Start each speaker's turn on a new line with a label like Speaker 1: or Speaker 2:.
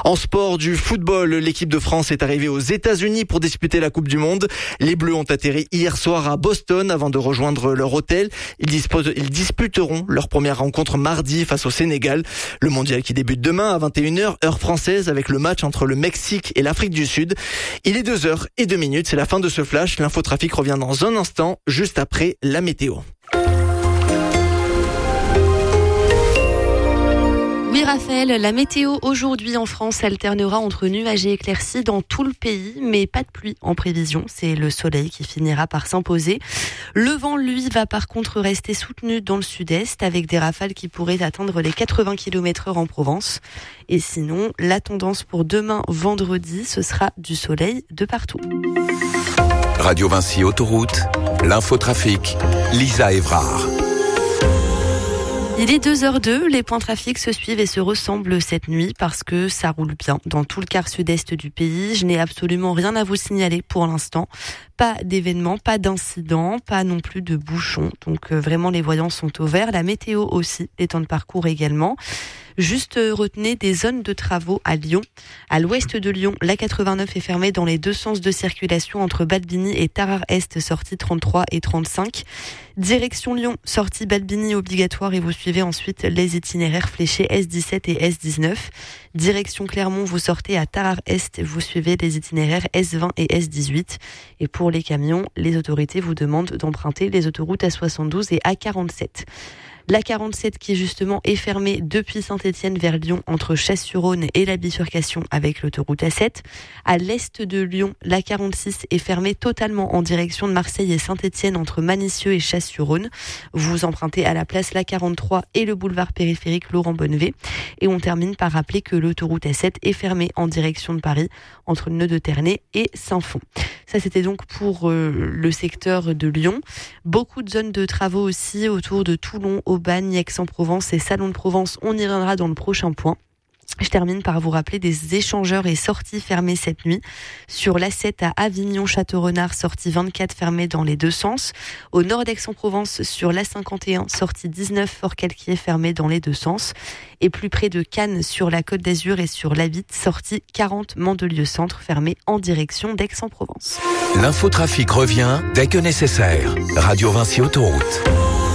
Speaker 1: En sport, du football, l'équipe de France est arrivée aux États-Unis pour disputer la Coupe du Monde. Les Bleus ont atterri hier soir à Boston avant de rejoindre leur hôtel. Ils disputeront leur première rencontre mardi face au Sénégal. Le mondial qui débute demain à 21h, heure française, avec le match entre le Mexique et l'Afrique du Sud. Il est 2h02, c'est la fin de ce flash. L'infotrafic revient dans un instant, juste après la météo.
Speaker 2: Oui Raphaël, la météo aujourd'hui en France alternera entre nuages et éclaircies dans tout le pays, mais pas de pluie en prévision. C'est le soleil qui finira par s'imposer. Le vent, lui, va par contre rester soutenu dans le sud-est avec des rafales qui pourraient atteindre les 80 km/h en Provence. Et sinon, la tendance pour demain vendredi, ce sera du soleil de partout.
Speaker 3: Radio Vinci Autoroute, l'infotrafic, Lisa Evrard.
Speaker 2: Il est 2h02, les points trafic se suivent et se ressemblent cette nuit parce que ça roule bien dans tout le quart sud-est du pays. Je n'ai absolument rien à vous signaler pour l'instant. Pas d'événements, pas d'incidents, pas non plus de bouchons. Donc vraiment les voyants sont au vert. La météo aussi, les temps de parcours également. Juste retenez des zones de travaux à Lyon. À l'ouest de Lyon, la 89 est fermée dans les deux sens de circulation entre Balbini et Tarare-Est, sortie 33 et 35. Direction Lyon, sortie Balbini obligatoire et vous suivez ensuite les itinéraires fléchés S17 et S19. Direction Clermont, vous sortez à Tarare-Est, vous suivez les itinéraires S20 et S18. Et pour les camions, les autorités vous demandent d'emprunter les autoroutes A72 et A47. La 47 qui justement est fermée depuis Saint-Étienne vers Lyon entre Chasse-sur-Rhône et la bifurcation avec l'autoroute A7. À l'est de Lyon, la 46 est fermée totalement en direction de Marseille et Saint-Étienne entre Manicieux et Chasse-sur-Rhône. Vous empruntez à la place la 43 et le boulevard périphérique Laurent Bonnevet. Et on termine par rappeler que l'autoroute A7 est fermée en direction de Paris entre le nœud de Ternay et Saint-Fond. Ça, c'était donc pour le secteur de Lyon. Beaucoup de zones de travaux aussi autour de Toulon, Aubagne, Aix-en-Provence et Salon de Provence. On y reviendra dans le prochain point. Je termine par vous rappeler des échangeurs et sorties fermées cette nuit. Sur l'A7 à Avignon-Château-Renard, sortie 24 fermée dans les deux sens. Au nord d'Aix-en-Provence, sur l'A51, sortie 19 Fort-Calquier fermée dans les deux sens. Et plus près de Cannes, sur la Côte d'Azur et sur l'A8, sortie 40 Mandelieu-Centre fermée en direction d'Aix-en-Provence.
Speaker 3: L'infotrafic revient dès que nécessaire. Radio Vinci Autoroute.